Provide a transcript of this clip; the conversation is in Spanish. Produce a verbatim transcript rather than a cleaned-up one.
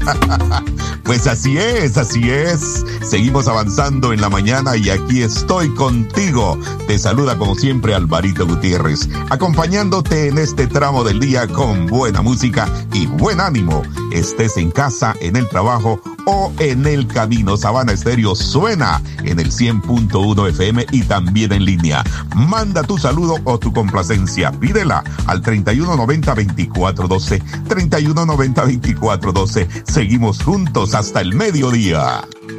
Pues así es, así es. Seguimos avanzando en la mañana y aquí estoy contigo. Te saluda como siempre Alvarito Gutiérrez, acompañándote en este tramo del día con buena música y buen ánimo. Estés en casa, en el trabajo o en el camino. Sabana Estéreo suena en el cien punto uno F M y también en línea. Manda tu saludo o tu complacencia. Pídela al treinta y uno noventa veinticuatro doce. treinta y uno noventa veinticuatro doce. Seguimos juntos hasta el mediodía.